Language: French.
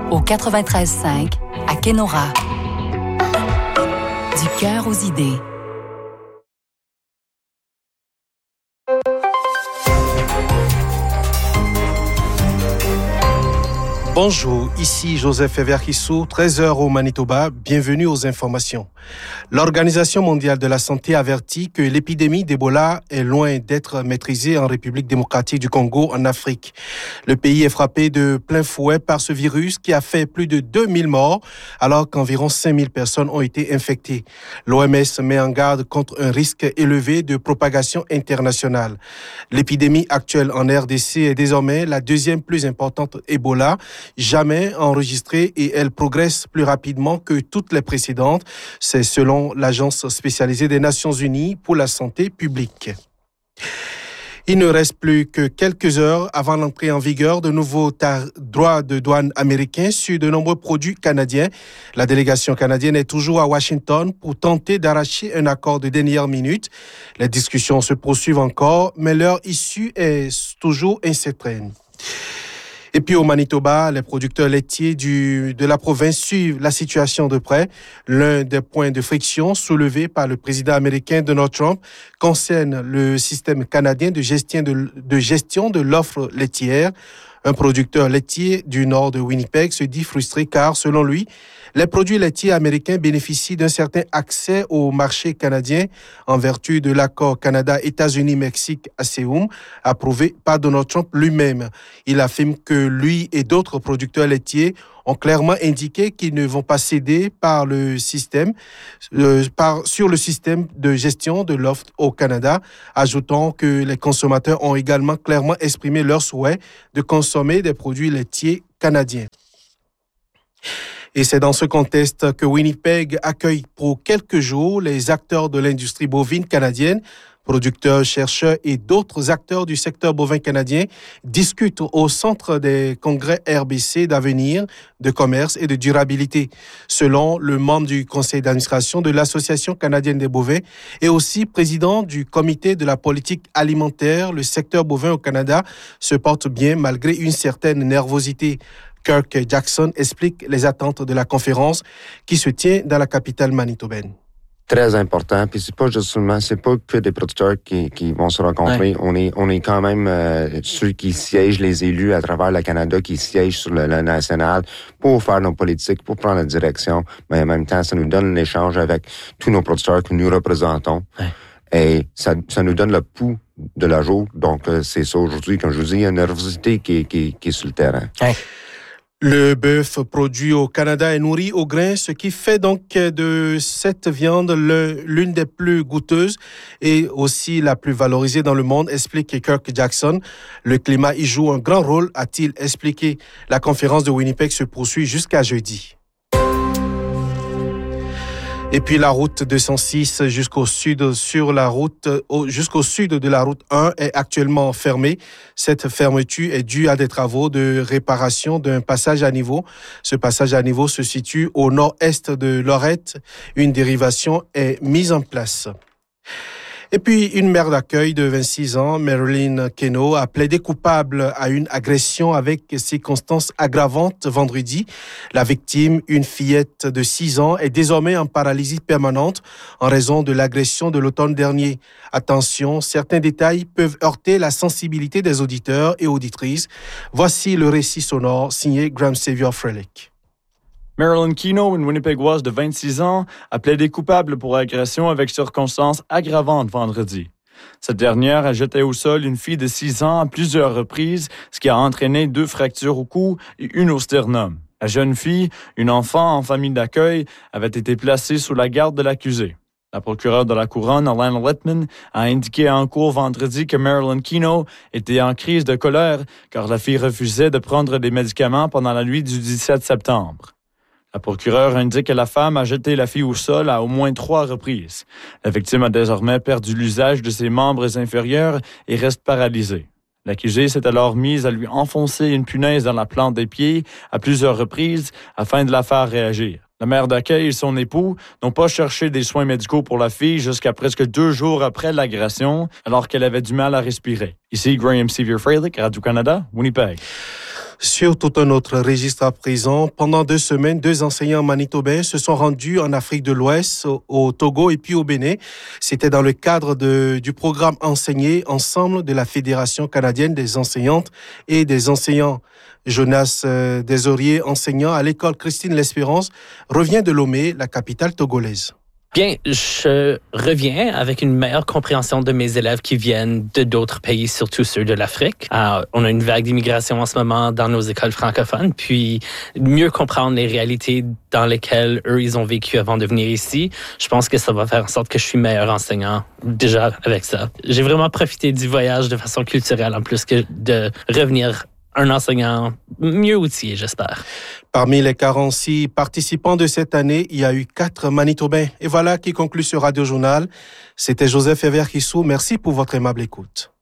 au 93.5 à Kenora. Du cœur aux idées. Bonjour, ici Joseph Everkissou, 13h au Manitoba. Bienvenue aux informations. L'Organisation mondiale de la santé avertit que l'épidémie d'Ebola est loin d'être maîtrisée en République démocratique du Congo, en Afrique. Le pays est frappé de plein fouet par ce virus qui a fait plus de 2000 morts, alors qu'environ 5000 personnes ont été infectées. L'OMS met en garde contre un risque élevé de propagation internationale. L'épidémie actuelle en RDC est désormais la deuxième plus importante Ebola jamais enregistrée et elle progresse plus rapidement que toutes les précédentes. C'est selon l'Agence spécialisée des Nations Unies pour la santé publique. Il ne reste plus que quelques heures avant l'entrée en vigueur de nouveaux droits de douane américains sur de nombreux produits canadiens. La délégation canadienne est toujours à Washington pour tenter d'arracher un accord de dernière minute. Les discussions se poursuivent encore, mais leur issue est toujours incertaine. Et puis au Manitoba, les producteurs laitiers de la province suivent la situation de près. L'un des points de friction soulevés par le président américain Donald Trump concerne le système canadien de gestion de l'offre laitière. Un producteur laitier du nord de Winnipeg se dit frustré car, selon lui, les produits laitiers américains bénéficient d'un certain accès au marché canadien en vertu de l'accord Canada-États-Unis-Mexique-ASEUM approuvé par Donald Trump lui-même. Il affirme que lui et d'autres producteurs laitiers ont clairement indiqué qu'ils ne vont pas céder sur le système de gestion de l'offre au Canada, ajoutant que les consommateurs ont également clairement exprimé leur souhait de consommer des produits laitiers canadiens. Et c'est dans ce contexte que Winnipeg accueille pour quelques jours les acteurs de l'industrie bovine canadienne. Producteurs, chercheurs et d'autres acteurs du secteur bovin canadien discutent au centre des congrès RBC d'avenir, de commerce et de durabilité. Selon le membre du conseil d'administration de l'Association canadienne des bovins et aussi président du comité de la politique alimentaire, le secteur bovin au Canada se porte bien malgré une certaine nervosité. Kirk Jackson explique les attentes de la conférence qui se tient dans la capitale manitobaine. Très important, puis c'est pas que des producteurs qui vont se rencontrer. Ouais. On est quand même ceux qui siègent, les élus à travers le Canada, qui siègent sur le national pour faire nos politiques, pour prendre la direction. Mais en même temps, ça nous donne l'échange avec tous nos producteurs que nous représentons. Ouais. Et ça nous donne le pouls de la jour. Donc, c'est ça aujourd'hui, comme je vous dis, il y a une nervosité qui est sur le terrain. Ouais. Le bœuf produit au Canada est nourri au grain, ce qui fait donc de cette viande l'une des plus goûteuses et aussi la plus valorisée dans le monde, explique Kirk Jackson. Le climat y joue un grand rôle, a-t-il expliqué. La conférence de Winnipeg se poursuit jusqu'à jeudi. Et puis la route 206 jusqu'au sud de la route 1 est actuellement fermée. Cette fermeture est due à des travaux de réparation d'un passage à niveau. Ce passage à niveau se situe au nord-est de Lorette. Une dérivation est mise en place. Et puis, une mère d'accueil de 26 ans, Marilyn Keno, a plaidé coupable à une agression avec circonstances aggravantes vendredi. La victime, une fillette de 6 ans, est désormais en paralysie permanente en raison de l'agression de l'automne dernier. Attention, certains détails peuvent heurter la sensibilité des auditeurs et auditrices. Voici le récit sonore signé Graham Xavier Frelick. Marilyn Keno, une Winnipégoise de 26 ans, a plaidé coupable pour agression avec circonstances aggravantes vendredi. Cette dernière a jeté au sol une fille de 6 ans à plusieurs reprises, ce qui a entraîné 2 fractures au cou et une au sternum. La jeune fille, une enfant en famille d'accueil, avait été placée sous la garde de l'accusé. La procureure de la Couronne, Alana Littman, a indiqué en cours vendredi que Marilyn Keno était en crise de colère car la fille refusait de prendre des médicaments pendant la nuit du 17 septembre. La procureure indique que la femme a jeté la fille au sol à au moins 3 reprises. La victime a désormais perdu l'usage de ses membres inférieurs et reste paralysée. L'accusé s'est alors mise à lui enfoncer une punaise dans la plante des pieds à plusieurs reprises afin de la faire réagir. La mère d'accueil et son époux n'ont pas cherché des soins médicaux pour la fille jusqu'à presque 2 jours après l'agression, alors qu'elle avait du mal à respirer. Ici, Graham Xavier Frelick, Radio-Canada, Winnipeg. Sur tout un autre registre à présent, pendant 2 semaines, 2 enseignants manitobains se sont rendus en Afrique de l'Ouest, au Togo et puis au Bénin. C'était dans le cadre du programme Enseigner ensemble de la Fédération canadienne des enseignantes et des enseignants. Jonas Desauriers, enseignant à l'école Christine L'Espérance, revient de Lomé, la capitale togolaise. Bien, je reviens avec une meilleure compréhension de mes élèves qui viennent de d'autres pays, surtout ceux de l'Afrique. On a une vague d'immigration en ce moment dans nos écoles francophones, puis mieux comprendre les réalités dans lesquelles eux, ils ont vécu avant de venir ici. Je pense que ça va faire en sorte que je suis meilleur enseignant déjà avec ça. J'ai vraiment profité du voyage de façon culturelle en plus que de revenir un enseignant mieux outillé, j'espère. Parmi les 46 participants de cette année, il y a eu 4 Manitobains. Et voilà qui conclut ce Radio Journal. C'était Joseph Ever-Kissou. Merci pour votre aimable écoute.